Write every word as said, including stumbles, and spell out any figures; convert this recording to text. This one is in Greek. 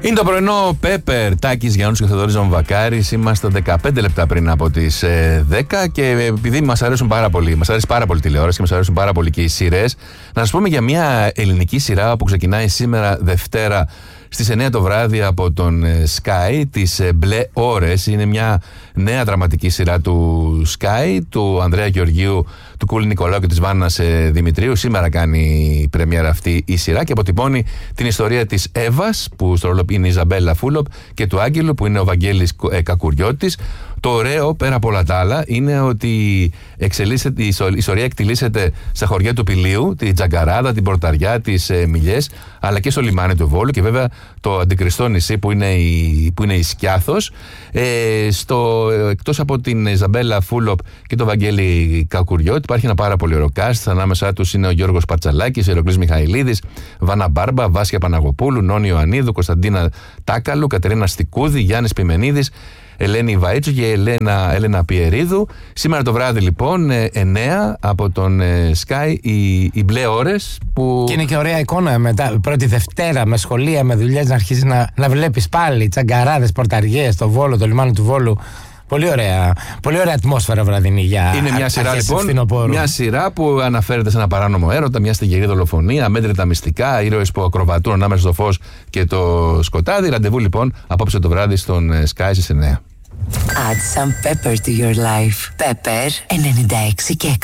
Είναι το πρωινό Πέπερ, Τάκης Γιάννους και Θεοδωρής Ζαμβακάρης. Είμαστε δεκαπέντε λεπτά πριν από τις ε, δέκα και επειδή μας αρέσουν πάρα πολύ, μας αρέσει πάρα πολύ τηλεόραση και μας αρέσουν πάρα πολύ και οι σειρές, να σας πούμε για μια ελληνική σειρά που ξεκινάει σήμερα Δευτέρα στις εννιά το βράδυ από τον Sky, τις Μπλε Ώρες. Είναι μια νέα δραματική σειρά του Sky, του Ανδρέα Γεωργίου, του Κούλη Νικολάου και της Βάννας Δημητρίου. Σήμερα κάνει πρεμιέρα αυτή η σειρά και αποτυπώνει την ιστορία της Εύας, που στο ρόλο είναι η Ιζαμπέλα Φούλοπ, και του Άγγελου, που είναι ο Βαγγέλης Κακουριώτης. Το ωραίο, πέρα από όλα τα άλλα, είναι ότι εξελίσσεται, η ιστορία εκτιλήσεται στα χωριά του Πηλίου, τη Τζαγκαράδα, την Πορταριά, τις ε, Μιλιές, αλλά και στο λιμάνι του Βόλου και βέβαια το αντικριστό νησί που είναι η, που είναι η Σκιάθος. Ε, στο, εκτός από την Ιζαμπέλα Φούλοπ και τον Βαγγέλη Κακουριώτη, υπάρχει ένα πάρα πολύ ωραίο cast. Ανάμεσά τους είναι ο Γιώργος Πατσαλάκης, ο Ηρακλής Μιχαηλίδης, Βάνα Μπάρμπα, Βάσια Παναγοπούλου, Νόνη Ιωαννίδου, Κωνσταντίνα Τάκαλου, Κατερίνα Στικούδη, Γιάννης Πιμενίδης, Ελένη Βαΐτσου και Ελένα, Έλενα Πιερίδου. Σήμερα το βράδυ λοιπόν εννιά από τον Sky οι, οι Μπλε Ώρες που... Και είναι και ωραία εικόνα μετά, πρώτη Δευτέρα με σχολεία, με δουλειές, να αρχίσει να, να βλέπεις πάλι τσαγκαράδες, πορταριές, το Βόλο, το λιμάνι του Βόλου. Πολύ ωραία, πολύ ωραία ατμόσφαιρα βραδινή για είναι μια σειρά λοιπόν, μια σειρά που αναφέρεται σε ένα παράνομο έρωτα, μια στεγερή δολοφονία, αμέτρητα μυστικά, ήρωες που ακροβατούν ανάμεσα στο φως και το σκοτάδι. Ραντεβού λοιπόν απόψε το βράδυ στον Sky στις εννιά. Add some pepper to your life. Pepper ενενήντα έξι και έξι.